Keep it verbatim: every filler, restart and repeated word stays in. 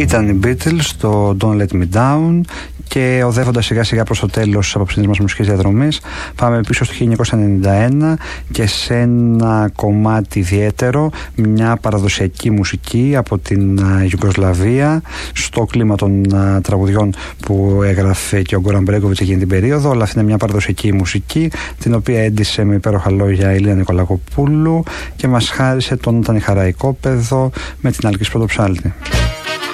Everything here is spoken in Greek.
Ήταν οι Beatles στο Don't Let Me Down. Και οδεύοντας σιγά σιγά προς το τέλος της απόψινής μας μουσικής διαδρομής, πάμε πίσω στο χίλια εννιακόσια ενενήντα ένα και σε ένα κομμάτι ιδιαίτερο, μια παραδοσιακή μουσική από την Ιουγκοσλαβία, στο κλίμα των τραγουδιών που έγραφε και ο Γκόραν Μπρέγκοβιτς εκείνη την περίοδο. Αλλά αυτή είναι μια παραδοσιακή μουσική, την οποία έντισε με υπέροχα λόγια η Λίνα Νικολακοπούλου και μας χάρισε τον Όταν η χαρά οικόπεδο με την Άλκης Πρωτοψάλτη.